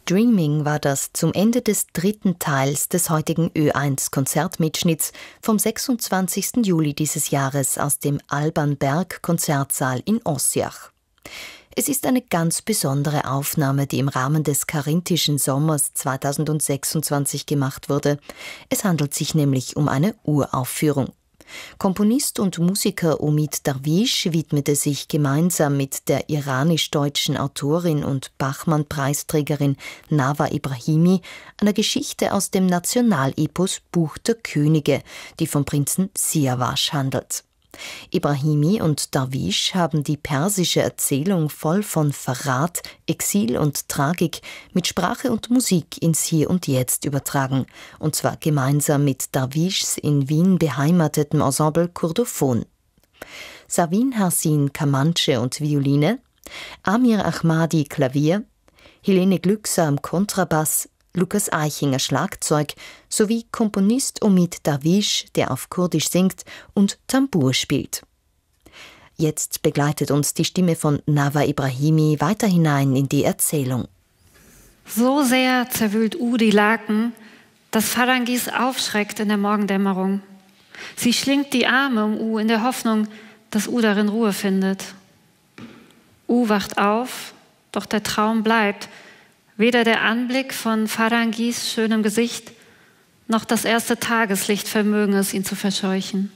Dreaming war das zum Ende des dritten Teils des heutigen Ö1-Konzertmitschnitts vom 26. Juli dieses Jahres aus dem Alban Berg Konzertsaal in Osjach. Es ist eine ganz besondere Aufnahme, die im Rahmen des Carinthischen Sommers 2026 gemacht wurde. Es handelt sich nämlich um eine Uraufführung. Komponist und Musiker Omid Darwish widmete sich gemeinsam mit der iranisch-deutschen Autorin und Bachmann-Preisträgerin Nawa Ibrahimi einer Geschichte aus dem Nationalepos Buch der Könige, die vom Prinzen Siavash handelt. Ibrahimi und Darwish haben die persische Erzählung voll von Verrat, Exil und Tragik mit Sprache und Musik ins Hier und Jetzt übertragen, und zwar gemeinsam mit Darwishs in Wien beheimatetem Ensemble Kurdophon. Savin Harsin Kamanche und Violine, Amir Ahmadi Klavier, Helene Glückser am Kontrabass, Lukas Eichinger Schlagzeug sowie Komponist Omid Darwish, der auf Kurdisch singt und Tambur spielt. Jetzt begleitet uns die Stimme von Nawa Ibrahimi weiter hinein in die Erzählung. So sehr zerwühlt die Laken, dass Farangis aufschreckt in der Morgendämmerung. Sie schlingt die Arme um in der Hoffnung, dass darin Ruhe findet. Wacht auf, doch der Traum bleibt. Weder der Anblick von Farangis schönem Gesicht noch das erste Tageslicht vermögen es, ihn zu verscheuchen.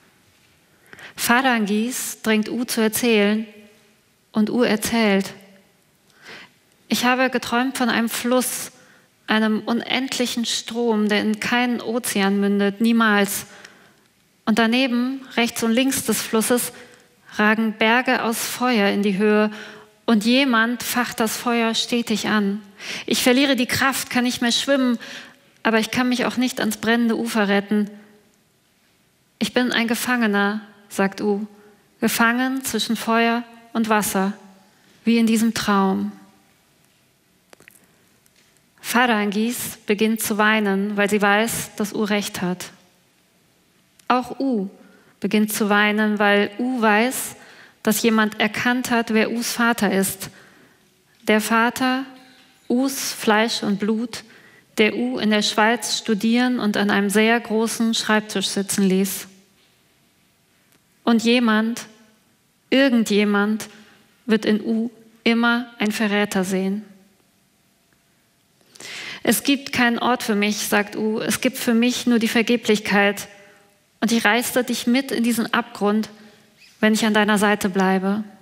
Farangis drängt zu erzählen und erzählt. Ich habe geträumt von einem Fluss, einem unendlichen Strom, der in keinen Ozean mündet, niemals. Und daneben, rechts und links des Flusses, ragen Berge aus Feuer in die Höhe und jemand facht das Feuer stetig an. Ich verliere die Kraft, kann nicht mehr schwimmen, aber ich kann mich auch nicht ans brennende Ufer retten. Ich bin ein Gefangener, sagt gefangen zwischen Feuer und Wasser, wie in diesem Traum. Farangis beginnt zu weinen, weil sie weiß, dass recht hat. Auch beginnt zu weinen, weil weiß, dass jemand erkannt hat, wer Vater ist. Der Vater, Fleisch und Blut, der in der Schweiz studieren und an einem sehr großen Schreibtisch sitzen ließ. Und irgendjemand wird in immer ein Verräter sehen. Es gibt keinen Ort für mich, sagt es gibt für mich nur die Vergeblichkeit. Und ich reiße dich mit in diesen Abgrund, wenn ich an deiner Seite bleibe.